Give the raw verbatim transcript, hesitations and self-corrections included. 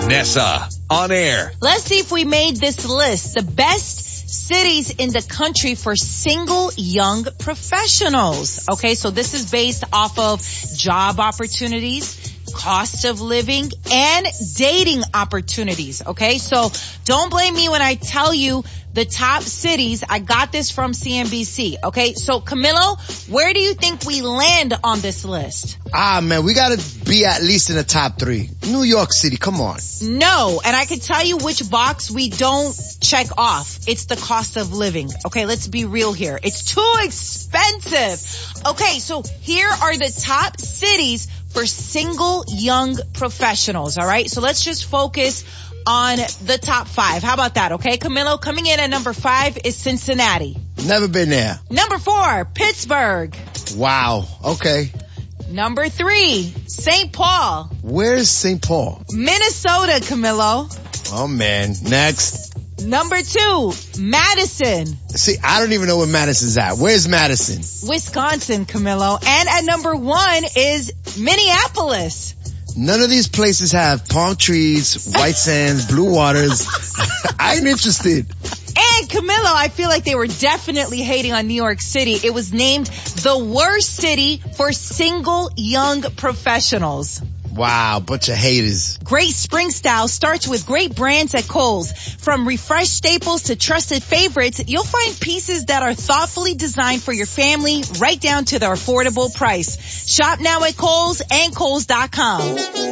Nessa, on air. Let's see if we made this list. The best cities in the country for single young professionals. Okay, so this is based off of job opportunities, cost of living, and dating opportunities. Okay, so don't blame me when I tell you the top cities. I got this from C N B C. Okay, so Camilo, where do you think we land on this list? Ah, man, we gotta be at least in the top three. New York City, come on. No, and I can tell you which box we don't check off. It's the cost of living. Okay, let's be real here. It's too expensive. Okay, so here are the top cities for single young professionals. All right, so let's just focus on the top five. How about that? Okay, Camilo, coming in at number five is Cincinnati. Never been there. Number four, Pittsburgh. Wow, okay. Number three, Saint Paul. Where's Saint Paul? Minnesota, Camilo. Oh man, next. Number two, Madison. See, I don't even know where Madison's at. Where's Madison? Wisconsin, Camilo. And at number one is Minneapolis. None of these places have palm trees, white sands, blue waters. I ain't interested. And Camilo, I feel like they were definitely hating on New York City. It was named the worst city for single young professionals. Wow, bunch of haters. Great spring style starts with great brands at Kohl's. From refreshed staples to trusted favorites, you'll find pieces that are thoughtfully designed for your family, right down to their affordable price. Shop now at Kohl's and Kohl's dot com.